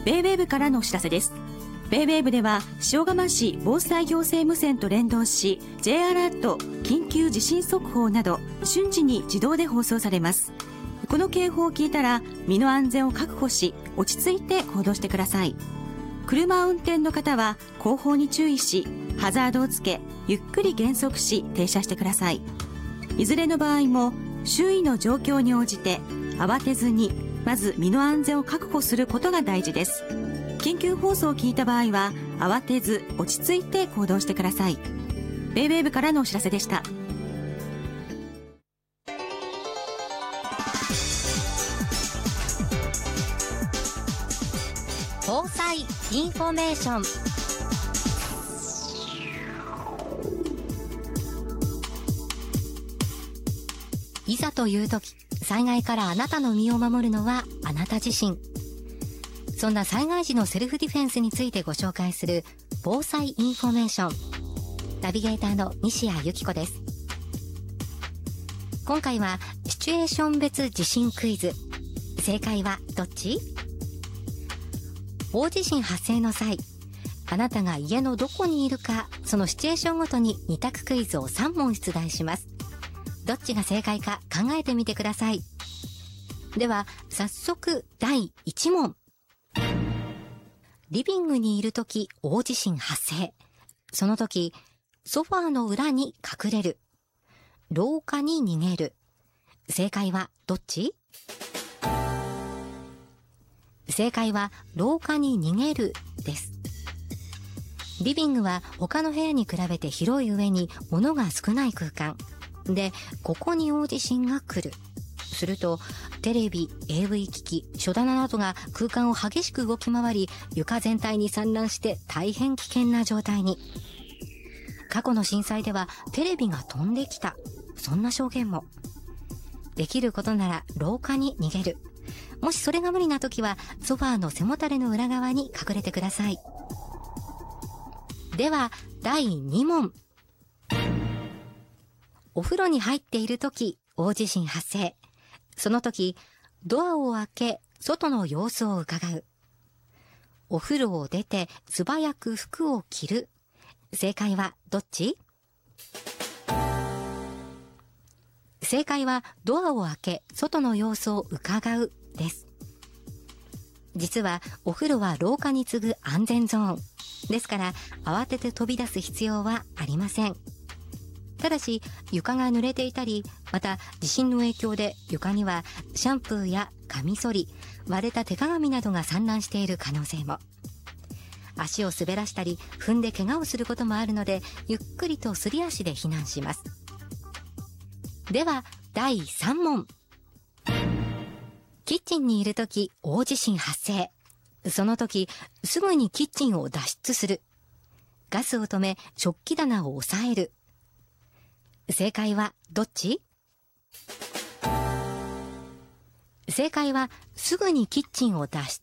ベイウェーブからのお知らせです。ベイウェーブでは塩釜市防災行政無線と連動し、 J アラート、緊急地震速報など瞬時に自動で放送されます。この警報を聞いたら身の安全を確保し、落ち着いて行動してください。車を運転の方は後方に注意し、ハザードをつけ、ゆっくり減速し停車してください。いずれの場合も周囲の状況に応じて慌てずに、まず身の安全を確保することが大事です。緊急放送を聞いた場合は慌てず落ち着いて行動してください。ベイウェーブからのお知らせでした。 防災インフォメーション。いざという時、災害からあなたの身を守るのはあなた自身。そんな災害時のセルフディフェンスについてご紹介する防災インフォメーション。ナビゲーターの西谷由紀子です。今回はシチュエーション別地震クイズ。正解はどっち？大地震発生の際、あなたが家のどこにいるか、そのシチュエーションごとに2択クイズを3問出題します。どっちが正解か考えてみてください。では早速第1問。リビングにいるとき大地震発生。その時ソファーの裏に隠れる、廊下に逃げる。正解はどっち？正解は廊下に逃げるです。リビングは他の部屋に比べて広い上に物が少ない空間で、ここに大地震が来る。するとテレビ、AV 機器、書棚などが空間を激しく動き回り、床全体に散乱して大変危険な状態に。過去の震災ではテレビが飛んできた、そんな証言も。できることなら廊下に逃げる。もしそれが無理な時はソファーの背もたれの裏側に隠れてください。では第2問。お風呂に入っている時大地震発生。その時ドアを開け外の様子を伺う。お風呂を出て素早く服を着る。正解はどっち？正解はドアを開け外の様子を伺うです。実はお風呂は廊下に次ぐ安全ゾーンですから、慌てて飛び出す必要はありません。ただし床が濡れていたり、また地震の影響で床にはシャンプーやカミソリ、割れた手鏡などが散乱している可能性も。足を滑らしたり踏んで怪我をすることもあるので、ゆっくりとすり足で避難します。では第3問。キッチンにいるとき大地震発生。その時すぐにキッチンを脱出する。ガスを止め食器棚を押さえる。正解はどっち？正解はすぐにキッチンを脱